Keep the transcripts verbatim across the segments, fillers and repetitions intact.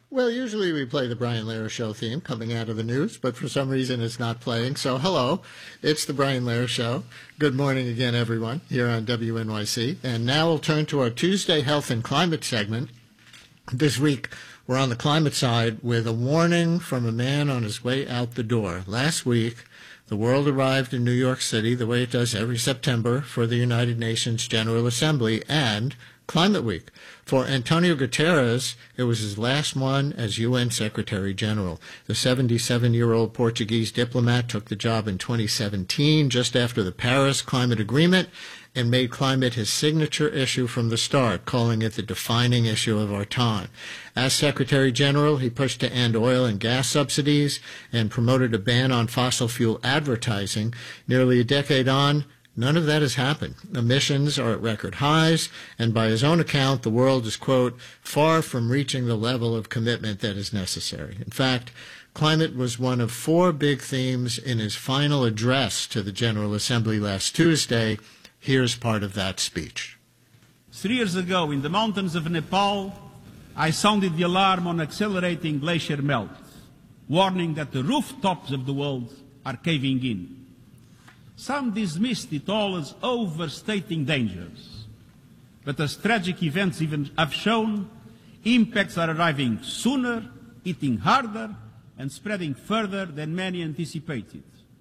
Well, usually we play the Brian Lehrer Show theme coming out of the news, but for some reason it's not playing. So hello, it's the Brian Lehrer Show. Good morning again, everyone, here on W N Y C. And now we'll turn to our Tuesday Health and Climate segment. This week, we're on the climate side with a warning from a man on his way out the door. Last week, the world arrived in New York City, the way it does every September, for the United Nations General Assembly and Climate Week. For Antonio Guterres, it was his last one as U N Secretary General. The seventy-seven-year-old Portuguese diplomat took the job in twenty seventeen, just after the Paris Climate Agreement, and made climate his signature issue from the start, calling it the defining issue of our time. As Secretary General, he pushed to end oil and gas subsidies and promoted a ban on fossil fuel advertising. Nearly a decade on, none of that has happened. Emissions are at record highs, and by his own account, the world is, quote, far from reaching the level of commitment that is necessary. In fact, climate was one of four big themes in his final address to the General Assembly last Tuesday. Here's part of that speech. Three years ago, in the mountains of Nepal, I sounded the alarm on accelerating glacier melt, warning that the rooftops of the world are caving in. Some dismissed it all as overstating dangers. But as tragic events even have shown, impacts are arriving sooner, hitting harder, and spreading further than many anticipated.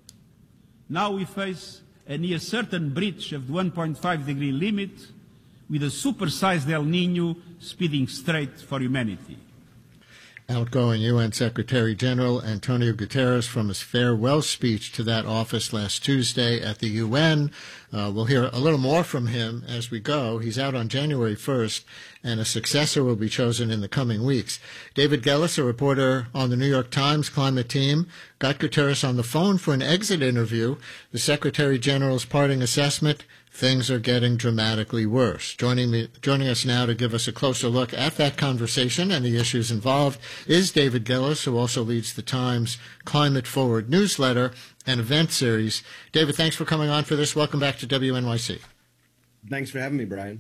Now we face a near certain breach of the one point five degree limit, with a supersized El Niño speeding straight for humanity. Outgoing U N Secretary General Antonio Guterres from his farewell speech to that office last Tuesday at the U N. Uh, we'll hear a little more from him as we go. He's out on January first, and a successor will be chosen in the coming weeks. David Gellis, a reporter on the New York Times climate team, got Guterres on the phone for an exit interview. The Secretary General's parting assessment: things are getting dramatically worse. Joining me, joining us now to give us a closer look at that conversation and the issues involved is David Gellis, who also leads the Times Climate Forward newsletter and event series. David, thanks for coming on for this. Welcome back to W N Y C. Thanks for having me, Brian.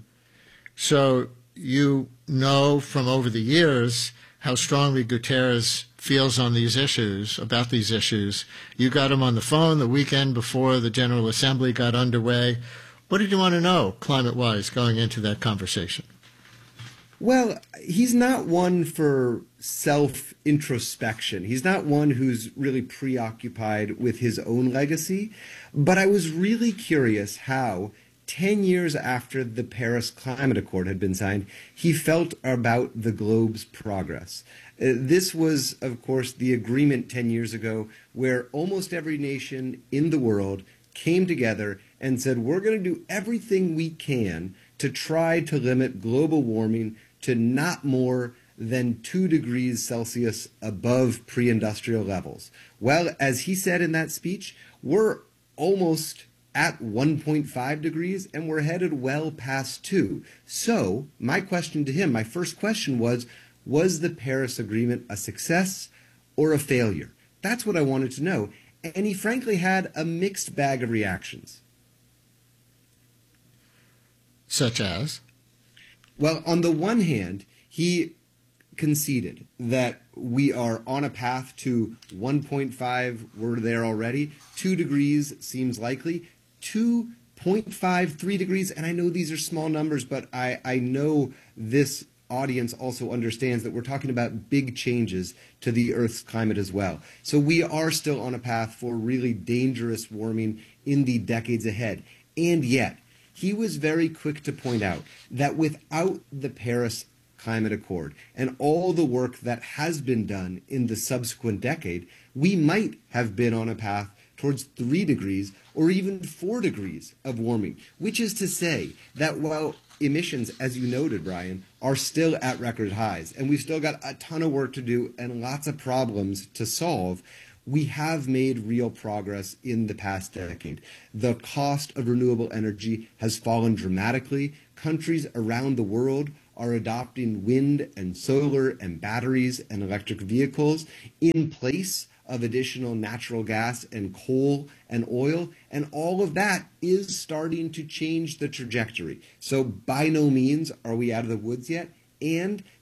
So you know from over the years how strongly Guterres feels on these issues, about these issues. You got him on the phone the weekend before the General Assembly got underway. What did you want to know, climate-wise, going into that conversation? Well, he's not one for self-introspection. He's not one who's really preoccupied with his own legacy. But I was really curious how, ten years after the Paris Climate Accord had been signed, he felt about the globe's progress. Uh, this was, of course, the agreement ten years ago where almost every nation in the world came together and said, we're going to do everything we can to try to limit global warming to not more than two degrees Celsius above pre-industrial levels. Well, as he said in that speech, we're almost at one point five degrees, and we're headed well past two. So my question to him, my first question was, was the Paris Agreement a success or a failure? That's what I wanted to know. And he frankly had a mixed bag of reactions. Such as? Well, on the one hand, he conceded that we are on a path to one point five, we're there already. Two degrees seems likely. two point five three degrees, and I know these are small numbers, but I, I know this audience also understands that we're talking about big changes to the Earth's climate as well. So we are still on a path for really dangerous warming in the decades ahead. And yet, he was very quick to point out that without the Paris Climate Accord and all the work that has been done in the subsequent decade, we might have been on a path towards three degrees or even four degrees of warming, which is to say that while emissions, as you noted, Brian, are still at record highs, and we've still got a ton of work to do and lots of problems to solve, we have made real progress in the past decade. The cost of renewable energy has fallen dramatically. Countries around the world are adopting wind and solar and batteries and electric vehicles in place of additional natural gas and coal and oil, and all of that is starting to change the trajectory. So by no means are we out of the woods yet, and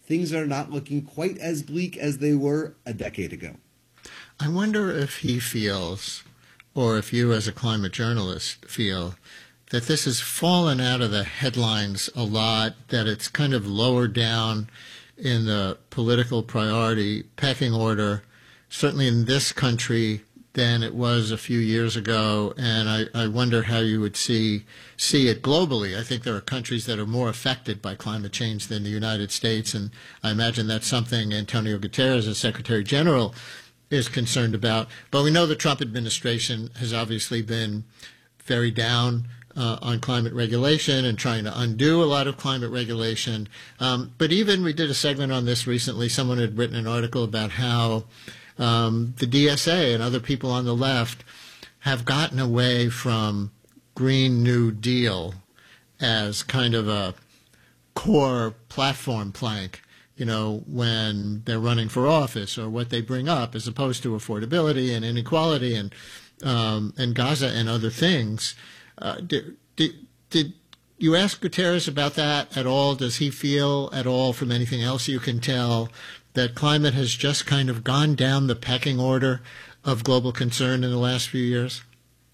things are not looking quite as bleak as they were a decade ago. I wonder if he feels, or if you as a climate journalist feel, that this has fallen out of the headlines a lot, that it's kind of lower down in the political priority pecking order, certainly in this country, than it was a few years ago, and I, I wonder how you would see see it globally. I think there are countries that are more affected by climate change than the United States, and I imagine that's something Antonio Guterres, as Secretary General, is concerned about. But we know the Trump administration has obviously been very down uh, on climate regulation and trying to undo a lot of climate regulation. Um, but even we did a segment on this recently. Someone had written an article about how Um, the D S A and other people on the left have gotten away from Green New Deal as kind of a core platform plank, you know, when they're running for office, or what they bring up, as opposed to affordability and inequality and um, and Gaza and other things. Uh, did, did, did you ask Guterres about that at all? Does he feel at all, from anything else you can tell, that climate has just kind of gone down the pecking order of global concern in the last few years?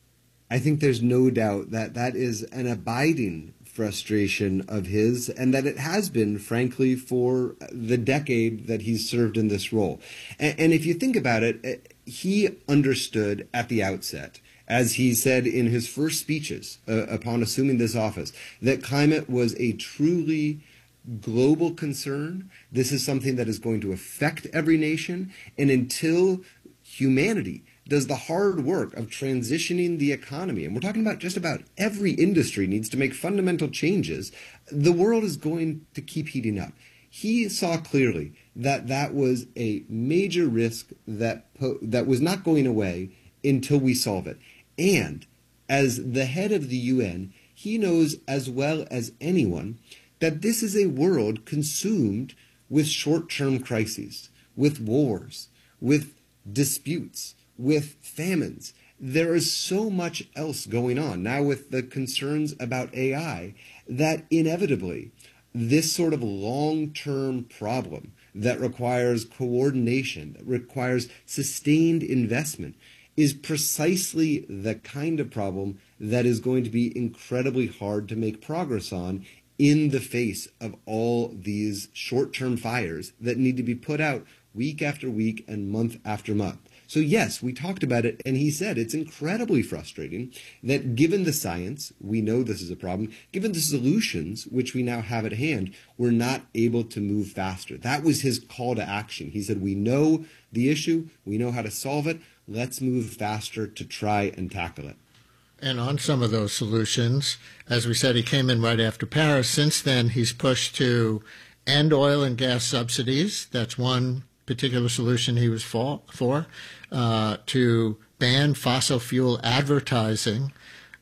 I think there's no doubt that that is an abiding frustration of his, and that it has been, frankly, for the decade that he's served in this role. And, and if you think about it, he understood at the outset, as he said in his first speeches uh, upon assuming this office, that climate was a truly global concern. This is something that is going to affect every nation. And until humanity does the hard work of transitioning the economy, and we're talking about just about every industry needs to make fundamental changes, the world is going to keep heating up. He saw clearly that that was a major risk that po- that was not going away until we solve it. And as the head of the U N, he knows as well as anyone that this is a world consumed with short-term crises, with wars, with disputes, with famines. There is so much else going on now with the concerns about A I that inevitably this sort of long-term problem that requires coordination, that requires sustained investment, is precisely the kind of problem that is going to be incredibly hard to make progress on in the face of all these short-term fires that need to be put out week after week and month after month. So yes, we talked about it, and he said it's incredibly frustrating that given the science, we know this is a problem, given the solutions, which we now have at hand, we're not able to move faster. That was his call to action. He said, we know the issue, we know how to solve it, let's move faster to try and tackle it. And on some of those solutions, as we said, he came in right after Paris. Since then, he's pushed to end oil and gas subsidies. That's one particular solution he was for, for uh, to ban fossil fuel advertising.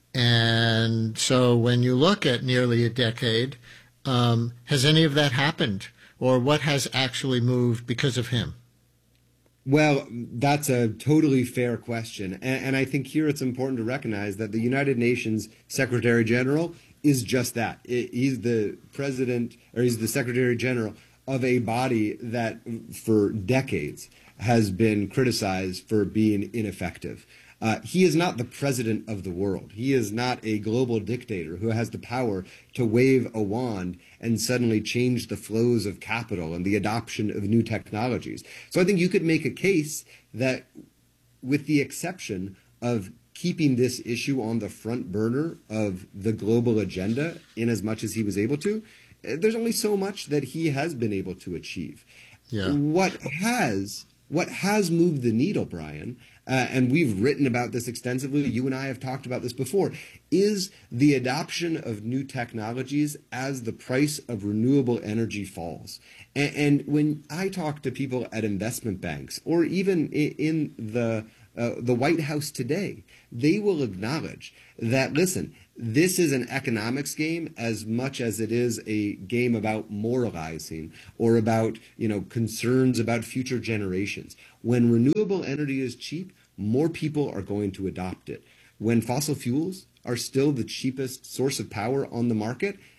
And so when you look at nearly a decade, um, has any of that happened? Or what has actually moved because of him? Well, that's a totally fair question. And, and I think here it's important to recognize that the United Nations Secretary General is just that. It, he's the president, or he's the Secretary General of a body that for decades has been criticized for being ineffective. Uh, he is not the president of the world. He is not a global dictator who has the power to wave a wand and suddenly change the flows of capital and the adoption of new technologies. So I think you could make a case that, with the exception of keeping this issue on the front burner of the global agenda in as much as he was able to, there's only so much that he has been able to achieve. Yeah. What has what has moved the needle, Brian, uh, and we've written about this extensively, you and I have talked about this before, is the adoption of new technologies as the price of renewable energy falls. And, and when I talk to people at investment banks, or even in, in the uh, the White House today, they will acknowledge that, listen, this is an economics game as much as it is a game about moralizing or about, you know, concerns about future generations. When renewable energy is cheap, more people are going to adopt it. When fossil fuels are still the cheapest source of power on the market,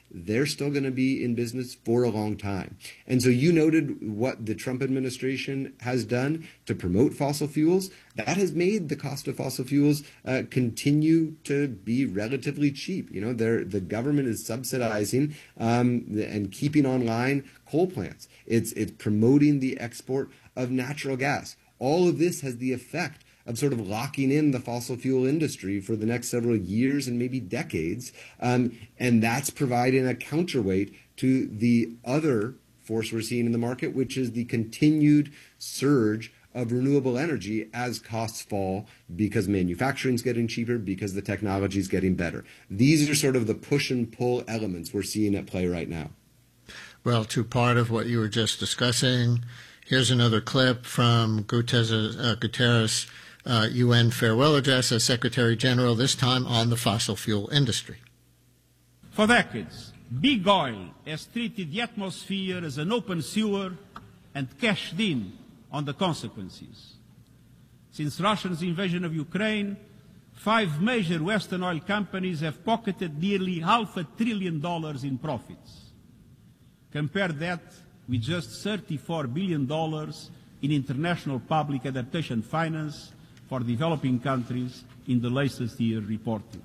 they're still going to be in business for a long time. And so you noted what the Trump administration has done to promote fossil fuels. That has made the cost of fossil fuels uh, continue to be relatively cheap. You know, the government is subsidizing um, and keeping online coal plants. It's, it's promoting the export of natural gas. All of this has the effect of sort of locking in the fossil fuel industry for the next several years and maybe decades. Um, and that's providing a counterweight to the other force we're seeing in the market, which is the continued surge of renewable energy as costs fall because manufacturing is getting cheaper, because the technology is getting better. These are sort of the push and pull elements we're seeing at play right now. Well, to part of what you were just discussing, here's another clip from Guterres, uh, Guterres Uh, U N farewell address as Secretary General, this time on the fossil fuel industry. For decades, big oil has treated the atmosphere as an open sewer and cashed in on the consequences. Since Russia's invasion of Ukraine, five major Western oil companies have pocketed nearly half a trillion dollars in profits. Compare that with just thirty-four billion dollars in international public adaptation finance for developing countries in the latest year reported.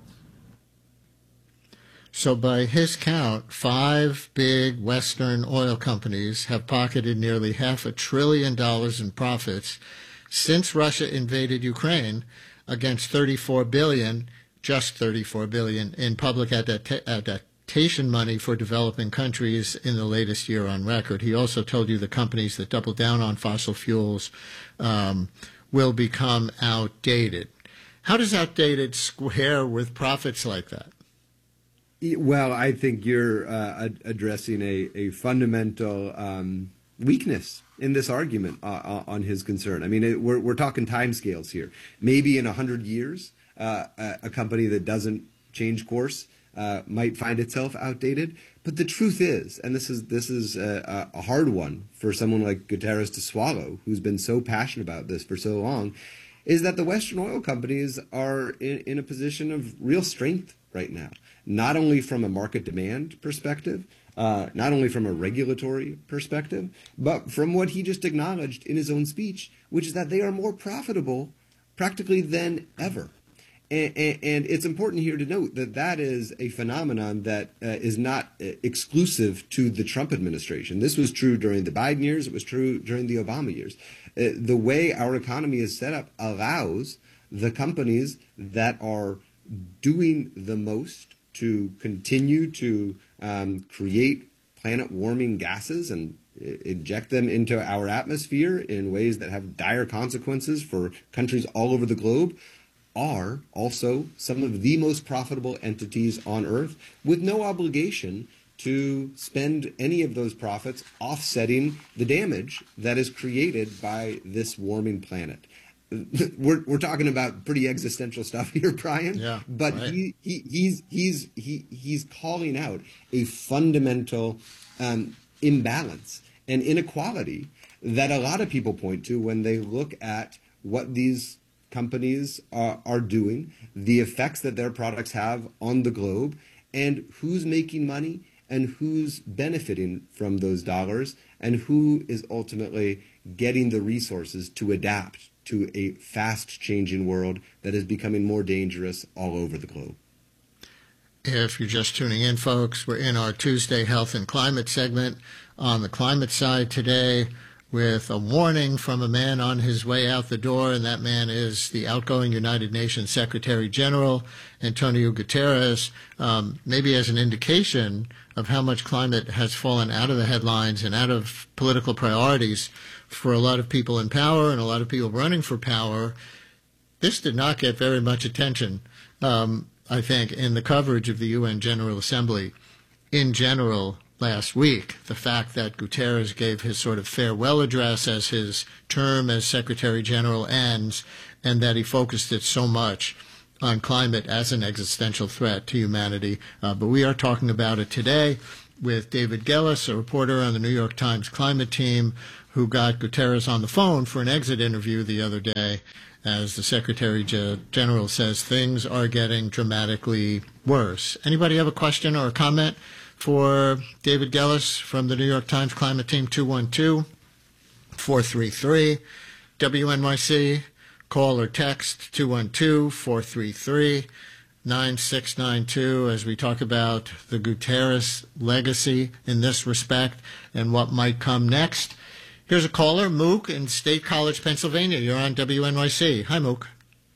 So by his count, five big Western oil companies have pocketed nearly half a trillion dollars in profits since Russia invaded Ukraine, against thirty-four billion dollars, just thirty-four billion dollars in public adapta- adaptation money for developing countries in the latest year on record. He also told you the companies that double down on fossil fuels um, will become outdated. How does outdated square with profits like that? Well, I think you're uh, addressing a, a fundamental um, weakness in this argument uh, on his concern. I mean, it, we're, we're talking timescales here. Maybe in one hundred years, uh, a, a company that doesn't change course uh, might find itself outdated. But the truth is, and this is this is a, a hard one for someone like Guterres to swallow, who's been so passionate about this for so long, is that the Western oil companies are in, in a position of real strength right now, not only from a market demand perspective, uh, not only from a regulatory perspective, but from what he just acknowledged in his own speech, which is that they are more profitable practically than ever. And, and, and it's important here to note that that is a phenomenon that uh, is not uh, exclusive to the Trump administration. This was true during the Biden years. It was true during the Obama years. Uh, the way our economy is set up allows the companies that are doing the most to continue to um, create planet warming gases and uh, inject them into our atmosphere in ways that have dire consequences for countries all over the globe, are also some of the most profitable entities on Earth, with no obligation to spend any of those profits offsetting the damage that is created by this warming planet. We're we're talking about pretty existential stuff here, Brian. Yeah, but right. he, he he's he's he he's calling out a fundamental um, imbalance and inequality that a lot of people point to when they look at what these companies are, are doing, the effects that their products have on the globe, and who's making money and who's benefiting from those dollars, and who is ultimately getting the resources to adapt to a fast-changing world that is becoming more dangerous all over the globe. If you're just tuning in, folks, we're in our Tuesday Health and Climate segment. On the climate side today, with a warning from a man on his way out the door, and that man is the outgoing United Nations Secretary General, Antonio Guterres, um, maybe as an indication of how much climate has fallen out of the headlines and out of political priorities for a lot of people in power and a lot of people running for power. This did not get very much attention, um, I think, in the coverage of the U N General Assembly in general last week. The fact that Guterres gave his sort of farewell address as his term as Secretary General ends, and that he focused it so much on climate as an existential threat to humanity. Uh, but we are talking about it today with David Gellis, a reporter on the New York Times climate team, who got Guterres on the phone for an exit interview the other day. As the Secretary General says, things are getting dramatically worse. Anybody have a question or a comment For David Gellis from the New York Times Climate Team, two one two, four three three, W N Y C. Call or text two one two, four three three, nine six nine two as we talk about the Guterres legacy in this respect and what might come next. Here's a caller, Mook in State College, Pennsylvania. You're on W N Y C. Hi, Mook.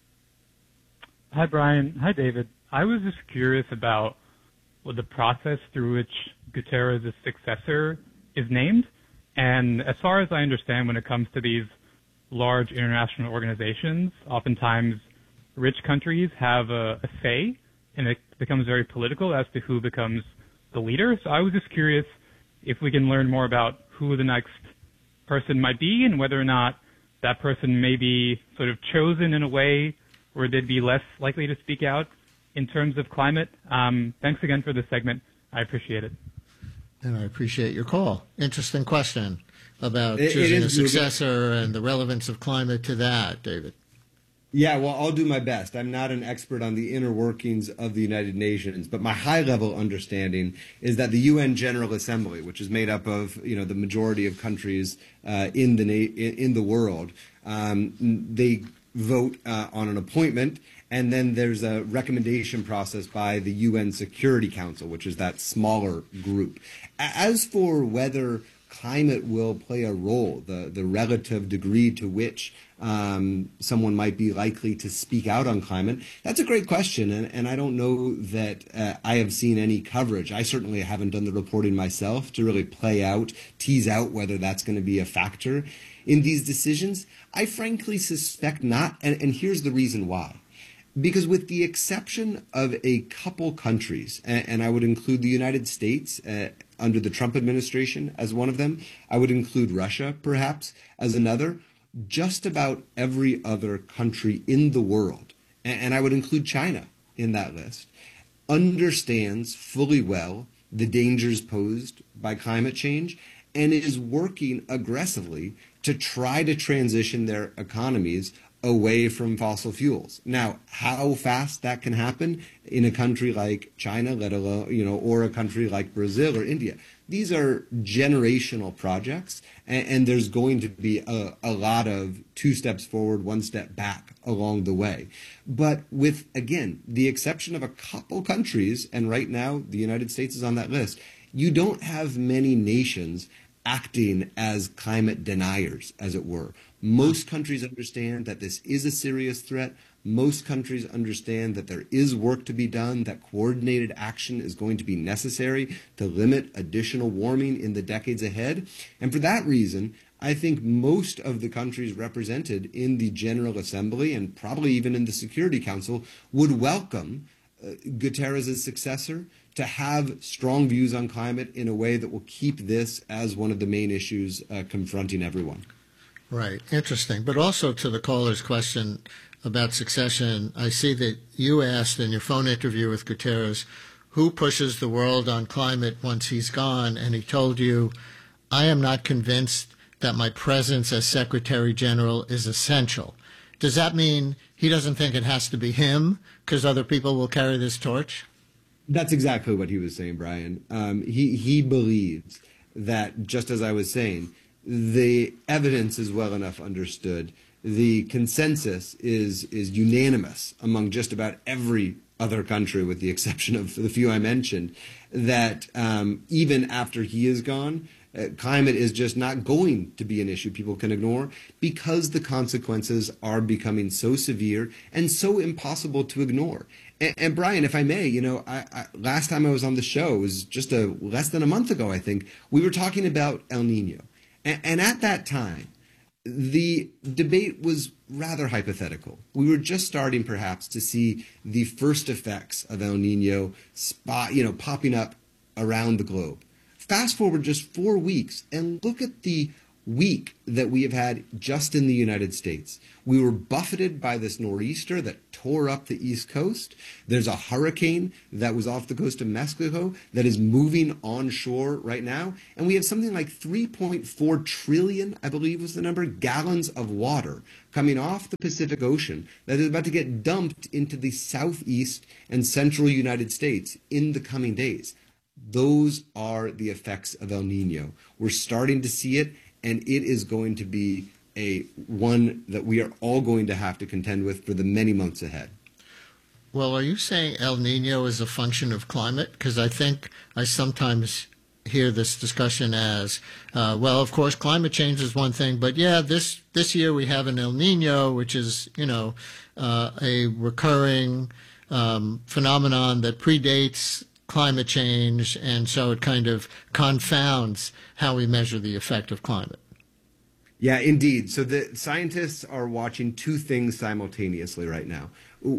Hi, Brian. Hi, David. I was just curious about what the process through which Guterres' successor is named. And as far as I understand, when it comes to these large international organizations, oftentimes rich countries have a, a say, and it becomes very political as to who becomes the leader. So I was just curious if we can learn more about who the next person might be and whether or not that person may be sort of chosen in a way where they'd be less likely to speak out in terms of climate. Um, thanks again for this segment. I appreciate it. And I appreciate your call. Interesting question about It- it choosing a is- successor and the relevance of climate to that, David. Yeah, well, I'll do my best. I'm not an expert on the inner workings of the United Nations, but my high-level understanding is that the U N General Assembly, which is made up of, you know, the majority of countries uh, in the na- in the world, um, they vote uh, on an appointment, and then there's a recommendation process by the U N Security Council, which is that smaller group. As for whether climate will play a role, the, the relative degree to which um, someone might be likely to speak out on climate, that's a great question, and, and I don't know that uh, I have seen any coverage. I certainly haven't done the reporting myself to really play out, tease out whether that's going to be a factor in these decisions. I frankly suspect not, and, and here's the reason why. Because with the exception of a couple countries, and, and I would include the United States uh, under the Trump administration as one of them, I would include Russia perhaps as another, just about every other country in the world, and, and I would include China in that list, understands fully well the dangers posed by climate change and is working aggressively to try to transition their economies away from fossil fuels. Now, how fast that can happen in a country like China, let alone, you know, or a country like Brazil or India, these are generational projects, and, and there's going to be a, a lot of two steps forward, one step back along the way. But with, again, the exception of a couple countries, and right now the United States is on that list, you don't have many nations acting as climate deniers, as it were. Most countries understand that this is a serious threat. Most countries understand that there is work to be done, that coordinated action is going to be necessary to limit additional warming in the decades ahead. And for that reason, I think most of the countries represented in the General Assembly and probably even in the Security Council would welcome uh, Guterres' successor to have strong views on climate in a way that will keep this as one of the main issues uh, confronting everyone. Right. Interesting. But also to the caller's question about succession, I see that you asked in your phone interview with Guterres, who pushes the world on climate once he's gone? And he told you, I am not convinced that my presence as Secretary General is essential. Does that mean he doesn't think it has to be him because other people will carry this torch? That's exactly what he was saying, Brian. Um, he, he believes that, just as I was saying, the evidence is well enough understood. The consensus is is unanimous among just about every other country, with the exception of the few I mentioned, that um, even after he is gone, uh, climate is just not going to be an issue people can ignore because the consequences are becoming so severe and so impossible to ignore. And, and Brian, if I may, you know, I, I, last time I was on the show, it was just a less than a month ago, I think, we were talking about El Nino. And at that time, the debate was rather hypothetical. We were just starting, perhaps, to see the first effects of El Nino spot, you know, popping up around the globe. Fast forward just four weeks, and look at the week that we have had just in the United States. We were buffeted by this nor'easter that tore up the East Coast. There's a hurricane that was off the coast of Mexico that is moving onshore right now. And we have something like three point four trillion, I believe was the number, gallons of water coming off the Pacific Ocean that is about to get dumped into the southeast and central United States in the coming days. those are the effects of El Nino. We're starting to see it, and it is going to be a one that we are all going to have to contend with for the many months ahead. Well, are you saying El Nino is a function of climate? Because I think I sometimes hear this discussion as, uh, well, of course, climate change is one thing, but yeah, this this year we have an El Nino, which is, you know, uh, a recurring um, phenomenon that predates climate change, and so it kind of confounds how we measure the effect of climate. Yeah, indeed. So the scientists are watching two things simultaneously right now.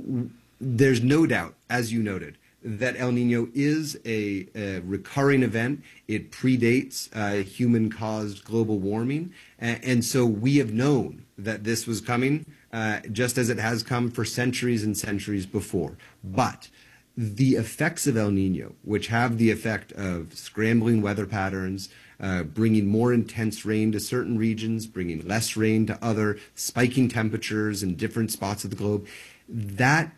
There's no doubt, as you noted, that El Nino is a, a recurring event. It predates uh, human-caused global warming. And, and so we have known that this was coming, uh, just as it has come for centuries and centuries before. But the effects of El Nino, which have the effect of scrambling weather patterns, uh, bringing more intense rain to certain regions, bringing less rain to other, spiking temperatures in different spots of the globe, that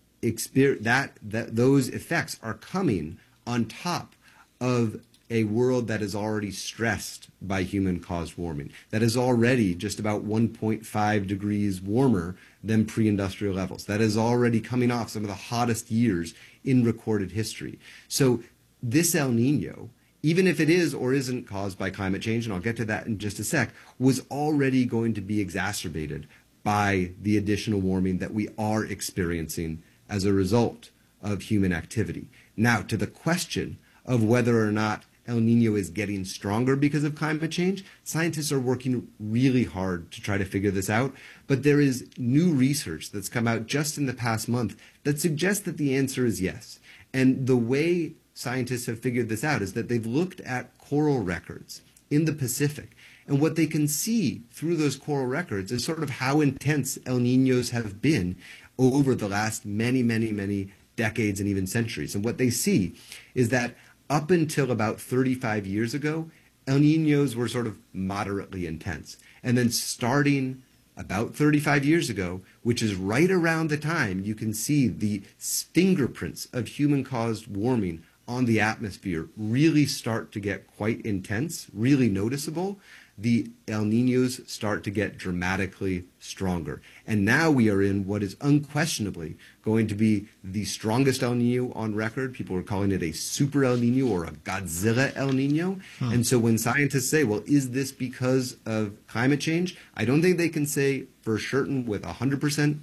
Exper- that, that those effects are coming on top of a world that is already stressed by human-caused warming, that is already just about one point five degrees warmer than pre-industrial levels, that is already coming off some of the hottest years in recorded history. So this El Nino, even if it is or isn't caused by climate change, and I'll get to that in just a sec, was already going to be exacerbated by the additional warming that we are experiencing as a result of human activity. Now, to the question of whether or not El Nino is getting stronger because of climate change, scientists are working really hard to try to figure this out, but there is new research that's come out just in the past month that suggests that the answer is yes. And the way scientists have figured this out is that they've looked at coral records in the Pacific, and what they can see through those coral records is sort of how intense El Ninos have been over the last many, many, many decades and even centuries. And what they see is that up until about thirty-five years ago, El Ninos were sort of moderately intense. And then starting about thirty-five years ago, which is right around the time you can see the fingerprints of human-caused warming on the atmosphere really start to get quite intense, really noticeable, the El Ninos start to get dramatically stronger. And now we are in what is unquestionably going to be the strongest El Nino on record. People are calling it a super El Nino or a Godzilla El Nino. Hmm. And so when scientists say, well, is this because of climate change? I don't think they can say for certain with one hundred percent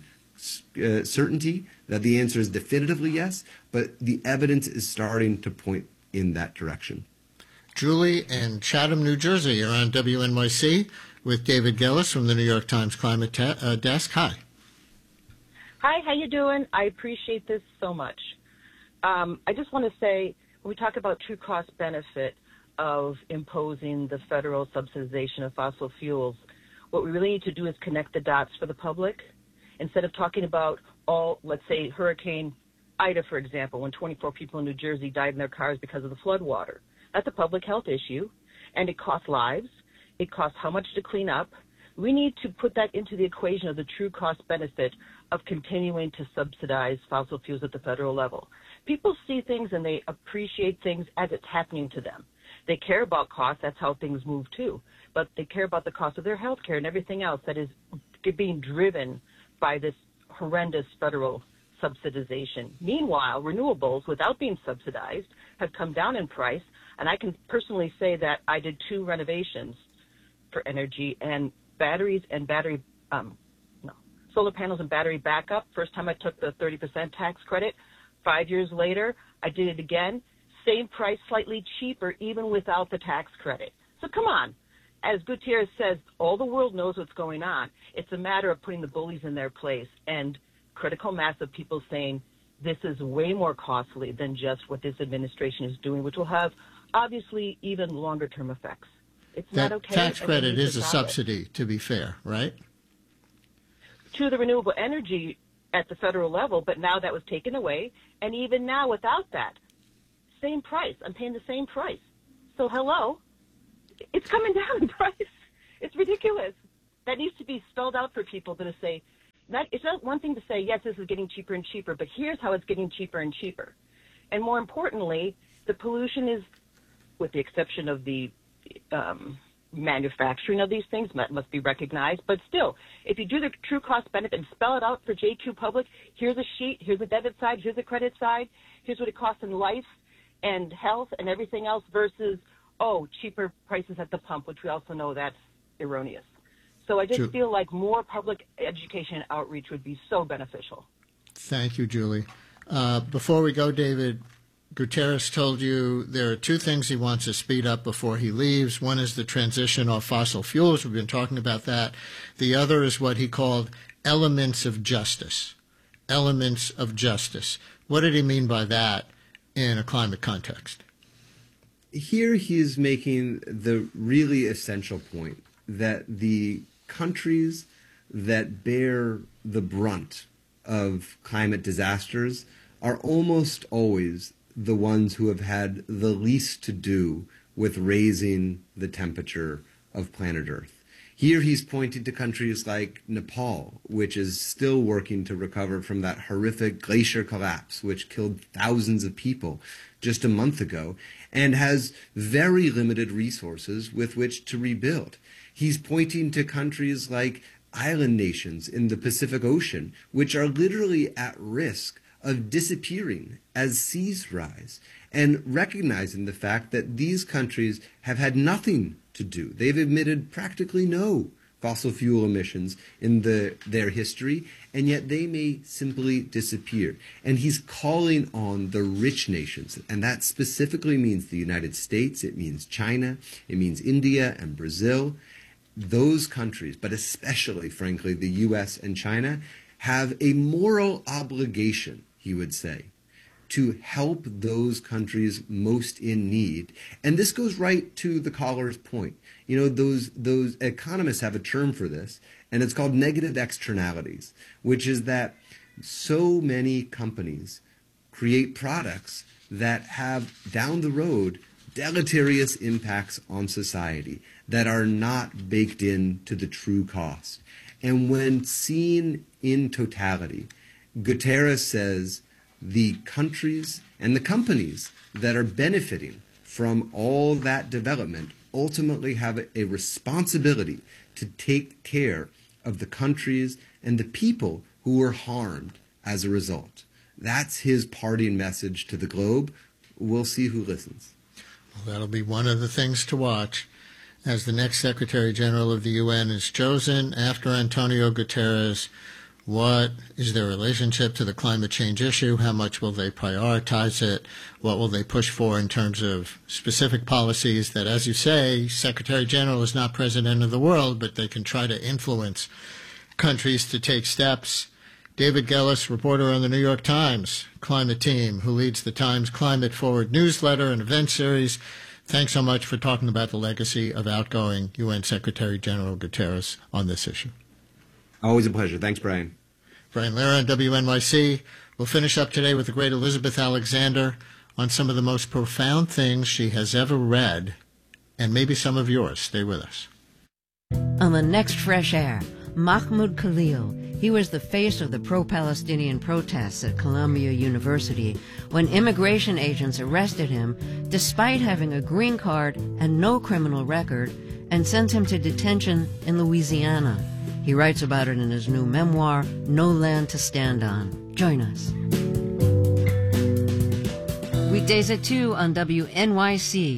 uh, certainty that the answer is definitively yes, but the evidence is starting to point in that direction. Julie in Chatham, New Jersey. You're on W N Y C with David Gillis from the New York Times Climate te- uh, Desk. Hi. Hi, how you doing? I appreciate this so much. Um, I just want to say, when we talk about true cost benefit of imposing the federal subsidization of fossil fuels, what we really need to do is connect the dots for the public. Instead of talking about all, let's say, Hurricane Ida, for example, when twenty-four people in New Jersey died in their cars because of the flood water. That's a public health issue, and it costs lives. It costs how much to clean up. We need to put that into the equation of the true cost benefit of continuing to subsidize fossil fuels at the federal level. People see things and they appreciate things as it's happening to them. They care about costs. That's how things move too. But they care about the cost of their health care and everything else that is being driven by this horrendous federal subsidization. Meanwhile, renewables, without being subsidized, have come down in price. And I can personally say that I did two renovations for energy, and batteries and battery, um, no, solar panels and battery backup. First time I took the thirty percent tax credit. Five years later, I did it again. Same price, slightly cheaper, even without the tax credit. So come on. As Gutierrez says, all the world knows what's going on. It's a matter of putting the bullies in their place and critical mass of people saying this is way more costly than just what this administration is doing, which will have obviously even longer term effects. It's that not okay. Tax credit is a subsidy, it. to be fair, right? To the renewable energy at the federal level, but now that was taken away, and even now without that, same price. I'm paying the same price. So hello, it's coming down in price. It's ridiculous. That needs to be spelled out for people to say, that, it's not one thing to say, yes, this is getting cheaper and cheaper, but here's how it's getting cheaper and cheaper. And more importantly, the pollution is, with the exception of the um, manufacturing of these things, must be recognized. But still, if you do the true cost benefit and spell it out for J Q Public, here's a sheet, here's the debit side, here's the credit side, here's what it costs in life and health and everything else versus, oh, cheaper prices at the pump, which we also know that's erroneous. So I just Ju- feel like more public education and outreach would be so beneficial. Thank you, Julie. Uh, before we go, David, Guterres told you there are two things he wants to speed up before he leaves. One is the transition off fossil fuels. We've been talking about that. The other is what he called elements of justice. Elements of justice. What did he mean by that in a climate context? Here he is making the really essential point that the countries that bear the brunt of climate disasters are almost always the ones who have had the least to do with raising the temperature of planet Earth. Here he's pointing to countries like Nepal, which is still working to recover from that horrific glacier collapse, which killed thousands of people just a month ago, and has very limited resources with which to rebuild. He's pointing to countries like island nations in the Pacific Ocean, which are literally at risk of disappearing as seas rise, and recognizing the fact that these countries have had nothing to do. They've emitted practically no fossil fuel emissions in the, their history, and yet they may simply disappear. And he's calling on the rich nations, and that specifically means the United States, it means China, it means India and Brazil. Those countries, but especially, frankly, the U S and China, have a moral obligation, he would say, to help those countries most in need. And this goes right to the caller's point. You know, those those economists have a term for this, and it's called negative externalities, which is that so many companies create products that have, down the road, deleterious impacts on society that are not baked into the true cost. And when seen in totality, Guterres says the countries and the companies that are benefiting from all that development ultimately have a responsibility to take care of the countries and the people who were harmed as a result. That's his parting message to the globe. We'll see who listens. Well, that'll be one of the things to watch as the next Secretary General of the U N is chosen after Antonio Guterres. What is their relationship to the climate change issue? How much will they prioritize it? What will they push for in terms of specific policies that, as you say, Secretary General is not president of the world, but they can try to influence countries to take steps. David Gellis, reporter on the New York Times climate team, who leads the Times Climate Forward newsletter and event series. Thanks so much for talking about the legacy of outgoing U N Secretary General Guterres on this issue. Always a pleasure. Thanks, Brian. Brian Lehrer on W N Y C. We'll finish up today with the great Elizabeth Alexander on some of the most profound things she has ever read, and maybe some of yours. Stay with us. On the next Fresh Air, Mahmoud Khalil. He was the face of the pro-Palestinian protests at Columbia University when immigration agents arrested him despite having a green card and no criminal record and sent him to detention in Louisiana. He writes about it in his new memoir, No Land to Stand On. Join us. Weekdays at two on W N Y C.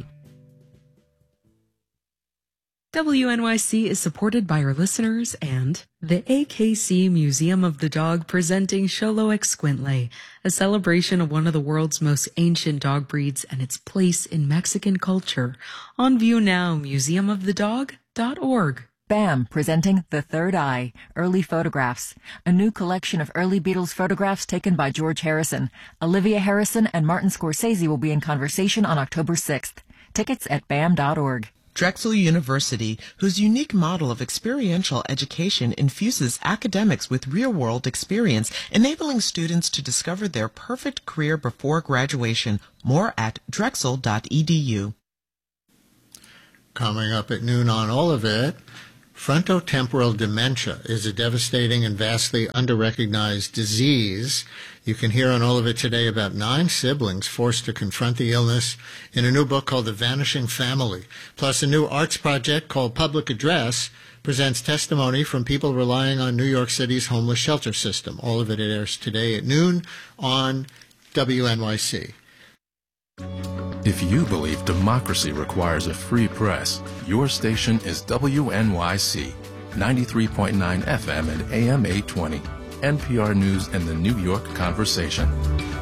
W N Y C is supported by our listeners and the A K C Museum of the Dog presenting Xoloitzcuintle, a celebration of one of the world's most ancient dog breeds and its place in Mexican culture. On view now, museum of the dog dot org. BAM, presenting The Third Eye, Early Photographs, a new collection of early Beatles photographs taken by George Harrison. Olivia Harrison and Martin Scorsese will be in conversation on October sixth. Tickets at bam dot org. Drexel University, whose unique model of experiential education infuses academics with real-world experience, enabling students to discover their perfect career before graduation. More at drexel dot e d u. Coming up at noon on all of it, Frontotemporal dementia is a devastating and vastly under-recognized disease. You can hear on All of It today about nine siblings forced to confront the illness in a new book called The Vanishing Family. Plus, a new arts project called Public Address presents testimony from people relying on New York City's homeless shelter system. All of it airs today at noon on W N Y C. If you believe democracy requires a free press, your station is W N Y C, ninety-three point nine F M and A M eight twenty, N P R News and the New York Conversation.